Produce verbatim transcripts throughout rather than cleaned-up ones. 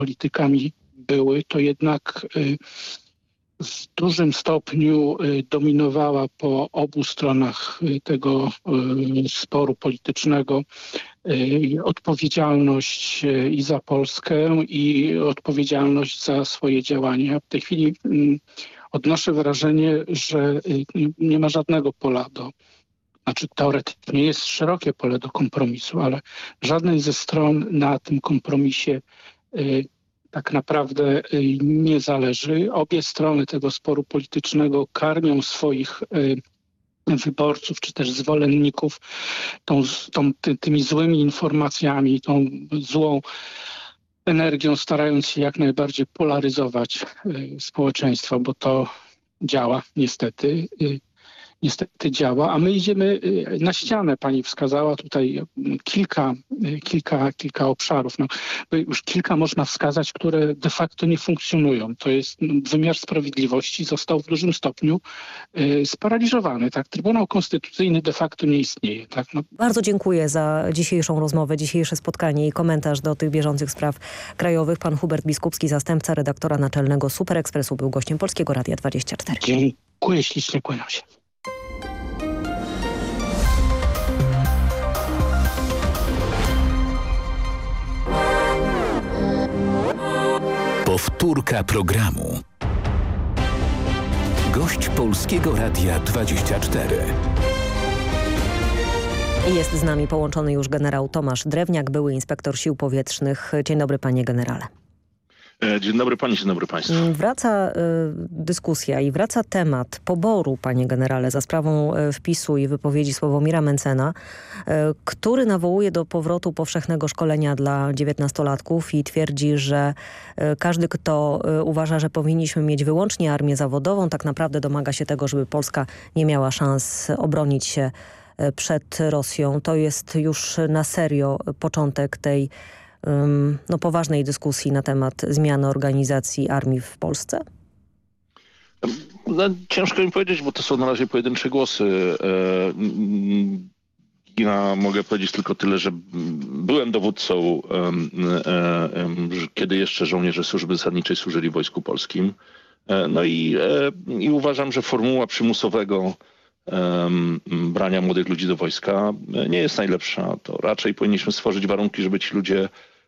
politykami były, to jednak w dużym stopniu dominowała po obu stronach tego sporu politycznego odpowiedzialność i za Polskę, i odpowiedzialność za swoje działania. W tej chwili odnoszę wrażenie, że nie ma żadnego pola do, znaczy teoretycznie jest szerokie pole do kompromisu, ale żadnej ze stron na tym kompromisie tak naprawdę nie zależy. Obie strony tego sporu politycznego karmią swoich wyborców czy też zwolenników tą, tą, ty, tymi złymi informacjami, tą złą energią, starając się jak najbardziej polaryzować społeczeństwo, bo to działa niestety. Niestety działa, a my idziemy na ścianę. Pani wskazała tutaj kilka, kilka, kilka obszarów. No, już kilka można wskazać, które de facto nie funkcjonują. To jest wymiar sprawiedliwości został w dużym stopniu y, sparaliżowany. Tak? Trybunał Konstytucyjny de facto nie istnieje. Tak? No. Bardzo dziękuję za dzisiejszą rozmowę, dzisiejsze spotkanie i komentarz do tych bieżących spraw krajowych. Pan Hubert Biskupski, zastępca redaktora naczelnego Super Expressu, był gościem Polskiego Radia dwadzieścia cztery. Dziękuję ślicznie, kłaniam się. Powtórka programu. Gość Polskiego Radia dwadzieścia cztery. I jest z nami połączony już generał Tomasz Drewniak, były inspektor sił powietrznych. Dzień dobry, panie generale. Dzień dobry pani, dzień dobry państwu. Wraca y, dyskusja i wraca temat poboru, panie generale, za sprawą y, wpisu i wypowiedzi Sławomira Mentzena, y, który nawołuje do powrotu powszechnego szkolenia dla dziewiętnastolatków i twierdzi, że y, każdy, kto y, uważa, że powinniśmy mieć wyłącznie armię zawodową, tak naprawdę domaga się tego, żeby Polska nie miała szans obronić się y, przed Rosją. To jest już na serio początek tej no, poważnej dyskusji na temat zmiany organizacji armii w Polsce? No, ciężko mi powiedzieć, bo to są na razie pojedyncze głosy. Ja mogę powiedzieć tylko tyle, że byłem dowódcą, kiedy jeszcze żołnierze służby zasadniczej służyli w Wojsku Polskim. No i, i uważam, że formuła przymusowego brania młodych ludzi do wojska nie jest najlepsza. To raczej powinniśmy stworzyć warunki, żeby ci ludzie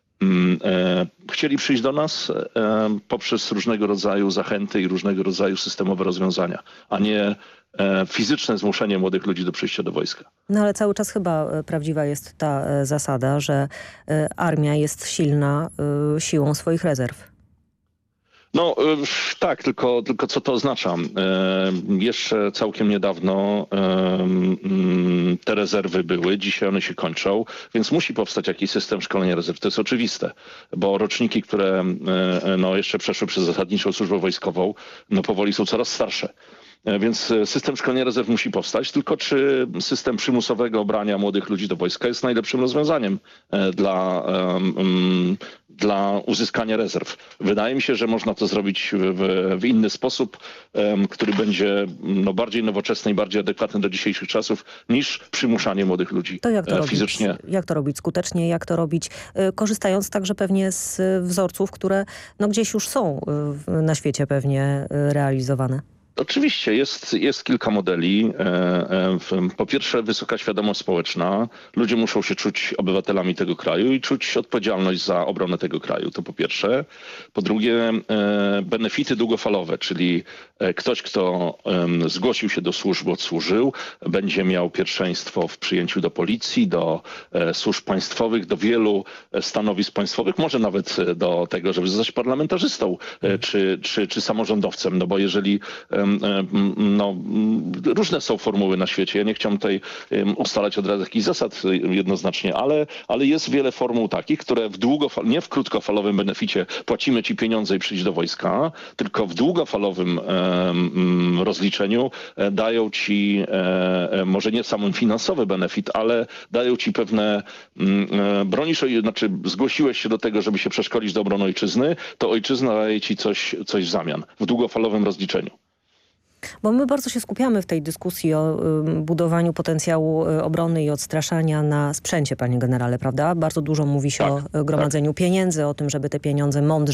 chcieli przyjść do nas poprzez różnego rodzaju zachęty i różnego rodzaju systemowe rozwiązania, a nie fizyczne zmuszenie młodych ludzi do przyjścia do wojska. No ale cały czas chyba prawdziwa jest ta zasada, że armia jest silna siłą swoich rezerw. No tak, tylko, tylko co to oznacza? E, jeszcze całkiem niedawno e, te rezerwy były, dzisiaj one się kończą, więc musi powstać jakiś system szkolenia rezerw. To jest oczywiste, bo roczniki, które e, no, jeszcze przeszły przez zasadniczą służbę wojskową, no powoli są coraz starsze. Więc system szkolenia rezerw musi powstać, tylko czy system przymusowego brania młodych ludzi do wojska jest najlepszym rozwiązaniem dla, um, dla uzyskania rezerw. Wydaje mi się, że można to zrobić w, w inny sposób, um, który będzie no, bardziej nowoczesny i bardziej adekwatny do dzisiejszych czasów niż przymuszanie młodych ludzi to jak to fizycznie. Robić? Jak to robić skutecznie, jak to robić, korzystając także pewnie z wzorców, które no, gdzieś już są na świecie pewnie realizowane? Oczywiście jest, jest kilka modeli. Po pierwsze wysoka świadomość społeczna. Ludzie muszą się czuć obywatelami tego kraju i czuć odpowiedzialność za obronę tego kraju. To po pierwsze. Po drugie benefity długofalowe, czyli ktoś, kto zgłosił się do służby, odsłużył, będzie miał pierwszeństwo w przyjęciu do policji, do służb państwowych, do wielu stanowisk państwowych, może nawet do tego, żeby zostać parlamentarzystą czy, czy, czy samorządowcem. No bo jeżeli no, różne są formuły na świecie. Ja nie chciałem tutaj ustalać od razu jakichś zasad jednoznacznie, ale, ale jest wiele formuł takich, które w długofal- nie w krótkofalowym beneficie płacimy ci pieniądze i przyjdź do wojska, tylko w długofalowym um, rozliczeniu dają ci um, może nie sam finansowy benefit, ale dają ci pewne um, bronisz, znaczy zgłosiłeś się do tego, żeby się przeszkolić do obrony ojczyzny, to ojczyzna daje ci coś, coś w zamian w długofalowym rozliczeniu. Bo my bardzo się skupiamy w tej dyskusji o y, budowaniu potencjału y, obrony i odstraszania na sprzęcie, panie generale, prawda? Bardzo dużo mówi się Tak, o y, gromadzeniu tak. pieniędzy, o tym, żeby te pieniądze mądrze